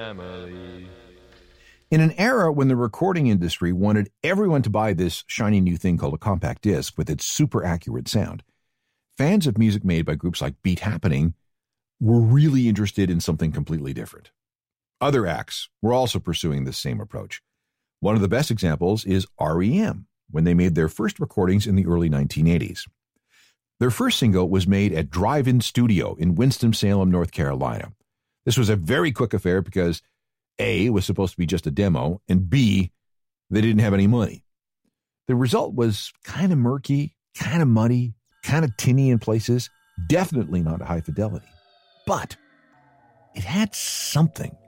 Family. In an era when the recording industry wanted everyone to buy this shiny new thing called a compact disc with its super accurate sound, fans of music made by groups like Beat Happening were really interested in something completely different. Other acts were also pursuing this same approach. One of the best examples is R.E.M., when they made their first recordings in the early 1980s. Their first single was made at Drive-In Studio in Winston-Salem, North Carolina. This was a very quick affair because A, it was supposed to be just a demo, and B, they didn't have any money. The result was kind of murky, kind of muddy, kind of tinny in places, definitely not high fidelity. But it had something.